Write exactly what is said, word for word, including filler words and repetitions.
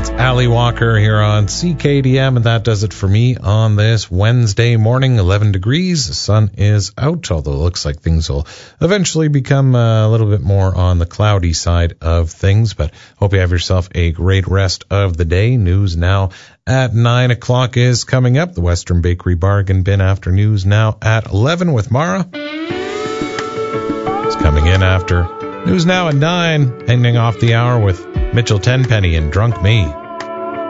Ali Walker here on C K D M, and that does it for me on this Wednesday morning. eleven degrees, the sun is out, although it looks like things will eventually become a little bit more on the cloudy side of things. But hope you have yourself a great rest of the day. News Now at nine o'clock is coming up. The Western Bakery Bargain Bin after News Now at eleven with Mara. It's coming in after News Now at nine, ending off the hour with Mitchell Tenpenny and Drunk Me.